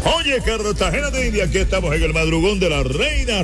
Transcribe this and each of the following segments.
Oye, Cartagena de India, aquí estamos en el madrugón de la reina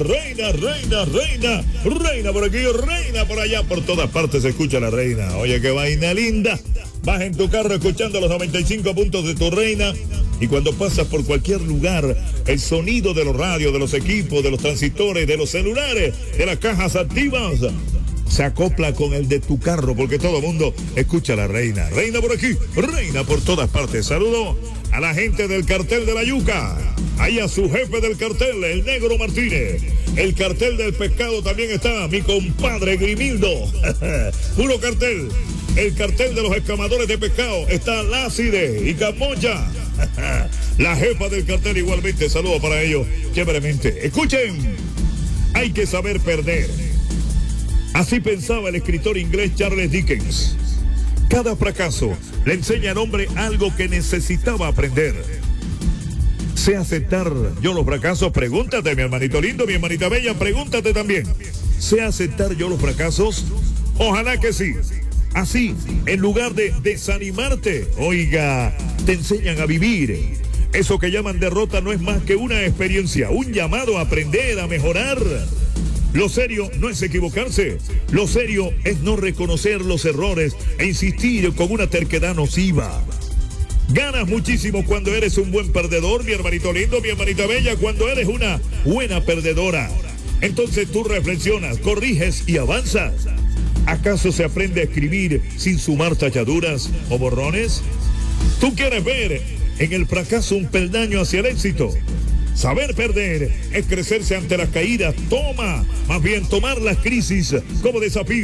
por aquí, reina por allá, por todas partes se escucha la reina. Oye, qué vaina linda. Vas en tu carro escuchando los 95 puntos de tu reina y cuando pasas por cualquier lugar, el sonido de los radios, de los equipos, de los transistores, de los celulares, de las cajas activas, se acopla con el de tu carro porque todo el mundo escucha a la reina. Reina por aquí, reina por todas partes. Saludo a la gente del cartel de la yuca, ahí a su jefe del cartel, el Negro Martínez. El cartel del pescado también está mi compadre Grimildo. Puro cartel. El cartel de los escamadores de pescado está Lácide y Camocha. La jefa del cartel igualmente, saludo para ellos, chéveremente. Escuchen, hay que saber perder. Así pensaba el escritor inglés Charles Dickens. Cada fracaso le enseña al hombre algo que necesitaba aprender. Sé aceptar yo los fracasos. Pregúntate, mi hermanito lindo, mi hermanita bella, pregúntate también. ¿Sé aceptar yo los fracasos? Ojalá que sí. Así, en lugar de desanimarte, oiga, te enseñan a vivir. Eso que llaman derrota no es más que una experiencia, un llamado a aprender, a mejorar. Lo serio no es equivocarse, lo serio es no reconocer los errores e insistir con una terquedad nociva. Ganas muchísimo cuando eres un buen perdedor, mi hermanito lindo, mi hermanita bella, cuando eres una buena perdedora. Entonces tú reflexionas, corriges y avanzas. ¿Acaso se aprende a escribir sin sumar tachaduras o borrones? ¿Tú quieres ver en el fracaso un peldaño hacia el éxito? Saber perder es crecerse ante las caídas. Más bien tomar las crisis como desafío.